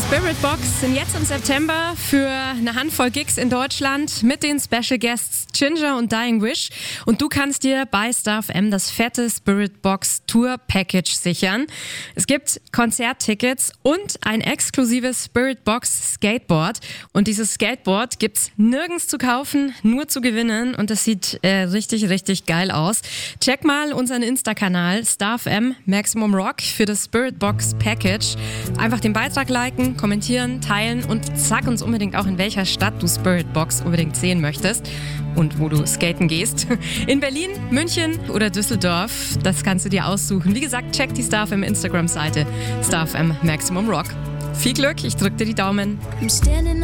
Spirit Box sind jetzt im September für eine Handvoll Gigs in Deutschland mit den Special Guests Ginger und Dying Wish. Und du kannst dir bei StarFM das fette Spirit Box Tour Package sichern. Es gibt Konzerttickets und ein exklusives Spirit Box Skateboard. Und dieses Skateboard gibt's nirgends zu kaufen, nur zu gewinnen. Und das sieht richtig, richtig geil aus. Check mal unseren Insta-Kanal StarFM Maximum Rock für das Spirit Box Package. Einfach den Beitrag liken, kommentieren, teilen und sag uns unbedingt auch, in welcher Stadt du Spirit Box unbedingt sehen möchtest und wo du skaten gehst. In Berlin, München oder Düsseldorf, das kannst du dir aussuchen. Wie gesagt, check die StarFM Instagram-Seite StarFM Maximum Rock. Viel Glück, ich drück dir die Daumen.